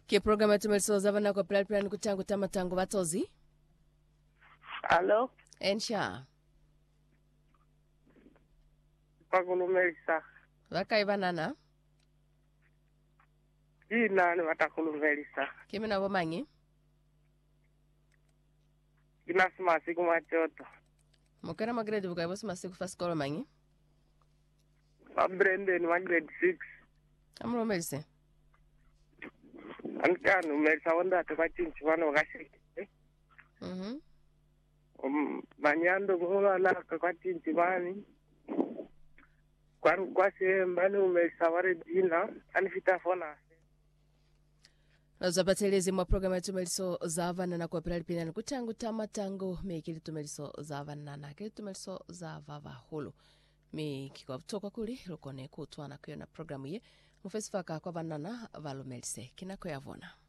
Ke programa yetu melisoza vana kwa plan kutangu tamatango batozi. Alo, Ensha. pakulumelisa. Wakai banana. Inani watakulumelisa. Kimi na bomangi. Inasimasi kumachoto. Mokera magrade bukai bosi masiku faskolo mangi. Brandon wa grade 6. Amro melise. Ankanu melisa wanda tukachinchi wano wakashiki. Manyando kuhula laka kwa chinchi wani. Kwa sehembani umelisa ware jina. Anifita fona. Nazapatelezi mwa programa yetu meliso za vana na kwa pilipina kutangu tamatango mekili tumeliso za vana na kili tumeliso za vava hulu. Mi kikwa toka kuli lukone kutuana kuyo na programu ye. Mufesifaka kwa vana na valo melise. Kinako ya vona.